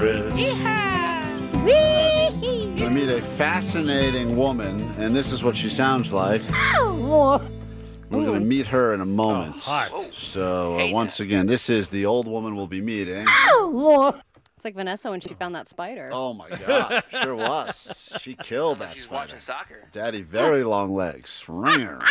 Pirates. I meet a fascinating woman, and this is what she sounds like. We're going to meet her in a moment. So, once again, this is the old woman we'll be meeting. It's like Vanessa when she found that spider. Oh, my God. Sure was. She killed that She's spider. watching soccer. Daddy, very long legs. Ringer.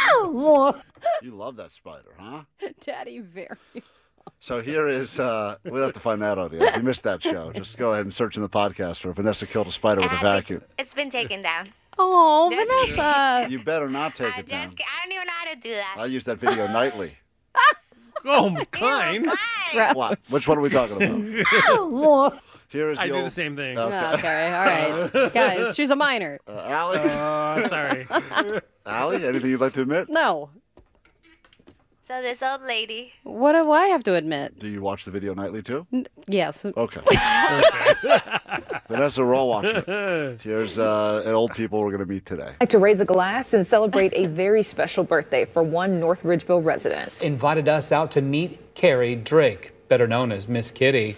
You love that spider, huh? Daddy, very. So here is, we'll have to find that audio. If you missed that show, just go ahead and search in the podcast for Vanessa killed a spider with a vacuum. It's been taken down. Oh, Just Vanessa. You better not take it down. I don't even know how to do that. I use that video nightly. Oh, Klein. What? Which one are we talking about? Here is I the do old... the same thing. Okay, all right. Guys, she's a minor. Allie? Sorry. Allie, anything you'd like to admit? No. So this old lady. What do I have to admit? Do you watch the video nightly too? Yes. Okay. Vanessa, we're all watching it. Here's old people we're going to meet today. I'd like to raise a glass and celebrate a very special birthday for one North Ridgeville resident. Invited us out to meet Carrie Drake, better known as Miss Kitty.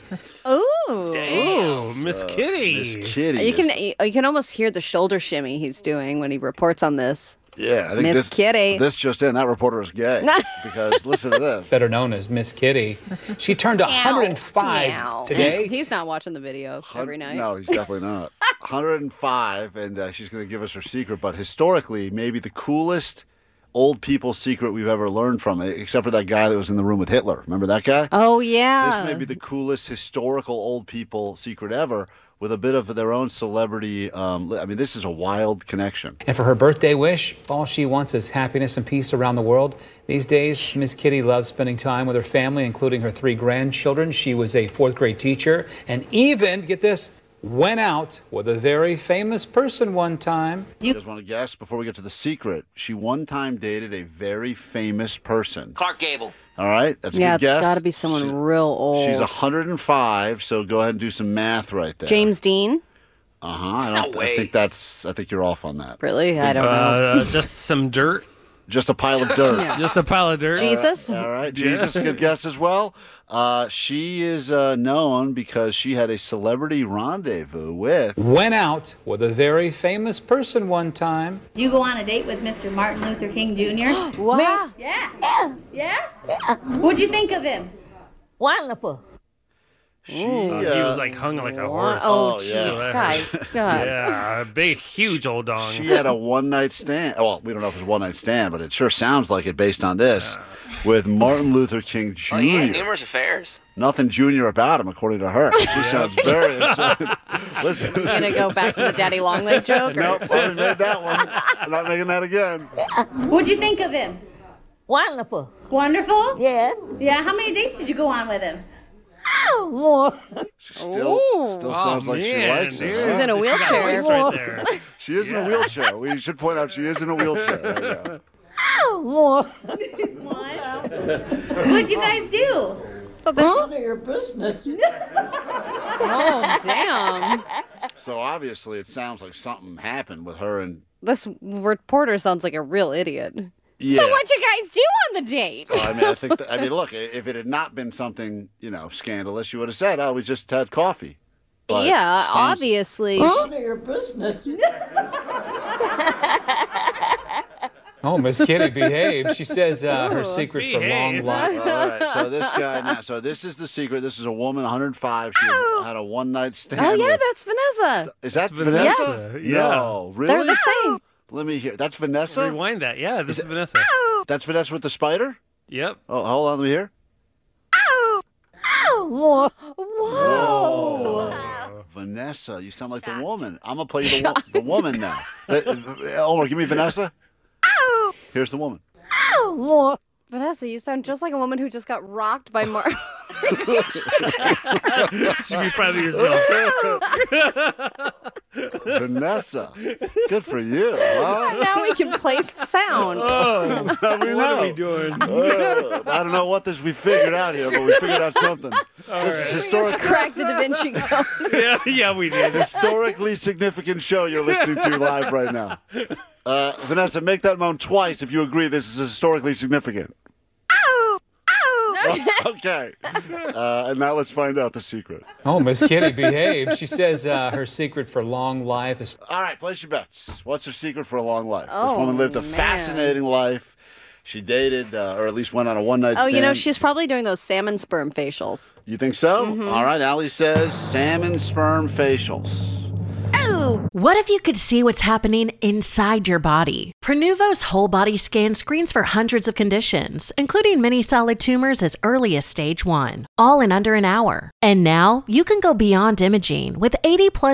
Oh, Miss Kitty. Miss Kitty. You can almost hear the shoulder shimmy he's doing when he reports on this. Yeah, I think Miss Kitty. This just in, that reporter is gay. Because listen to this. Better known as Miss Kitty. She turned 105 today. He's not watching the video every night. No, he's definitely not. 105, and she's going to give us her secret. But historically, maybe the coolest old people secret we've ever learned from it, except for that guy that was in the room with Hitler. Remember that guy? Oh, yeah. This may be the coolest historical old people secret ever, with a bit of their own celebrity. I mean, this is a wild connection. And for her birthday wish, all she wants is happiness and peace around the world. These days, Miss Kitty loves spending time with her family, including her 3 grandchildren. She was a 4th grade teacher and even, get this, went out with a very famous person one time. You guys want to guess before we get to the secret? She one time dated a very famous person. Clark Gable. All right, that's a Yeah, good guess. it's got to be someone real old. She's 105, so go ahead and do some math right there. James Dean? I think you're off on that. Really? I don't know. Just some dirt. Just a pile of dirt. Just a pile of dirt. Jesus? All right, Jesus, good guess as well. She is known because she had a celebrity rendezvous with... Went out with a very famous person one time. You go on a date with Mr. Martin Luther King Jr.? Wow. Yeah? What'd you think of him? Wonderful. He was like hung like a horse. Oh, yeah. jeez, guys. God. Yeah, a big, huge old dong. She had a one-night stand. Well, we don't know if it's a one-night stand, but it sure sounds like it based on this. With Martin Luther King Jr. Oh, he had numerous affairs. Nothing junior about him, according to her. She sounds very excited. Listen. You gonna go back to the Daddy Longleg joke? Or? Nope, I already made that one. I'm not making that again. What'd you think of him? Wonderful. Wonderful? Yeah. Yeah, how many dates did you go on with him? She still sounds like she likes it. She's in a wheelchair. Right there. She is in a wheelchair. We should point out she is in a wheelchair. There you What? What'd you guys do? None of your business. Oh, damn. So obviously it sounds like something happened with her and... This reporter sounds like a real idiot. Yeah. So what'd you guys do on the date? Well, I mean, look, if it had not been something, scandalous, you would have said, "Oh, we just had coffee." But yeah, obviously. None of your business. Oh, Miss Kitty behaved. She says her secret for long life. All right, so this guy so this is the secret. This is a woman, 105. She had a one-night stand. Oh, yeah, that's Vanessa. Is that Vanessa? Yes. No, really? They're the same. Let me hear. That's Vanessa? Rewind that. Yeah, this is Vanessa. That's Vanessa with the spider? Yep. Oh, hold on, let me hear. Whoa. Vanessa, you sound like the woman. I'm going to play you the woman now. Omar, give me Vanessa. Here's the woman. Vanessa, you sound just like a woman who just got rocked by Mark. You should be proud of yourself. Vanessa, good for you. Huh? Now we can place the sound. Now we know. What are we doing? I don't know what we figured out here, but we figured out something. This is historic. Just cracked the Da Vinci Code. Yeah, we did. Historically significant show you're listening to live right now. Vanessa, make that moan twice if you agree this is historically significant. Okay. And now let's find out the secret. Oh, Miss Kitty behaved. She says her secret for long life is. All right, place your bets. What's her secret for a long life? This Oh, woman lived a man. fascinating life. She dated, or at least went on a one-night Oh, stand. you know, she's probably doing those salmon sperm facials. You think so? Mm-hmm. All right, Allie says salmon sperm facials. What if you could see what's happening inside your body? Prenuvo's whole body scan screens for hundreds of conditions, including many solid tumors as early as stage 1, all in under an hour. And now you can go beyond imaging with 80+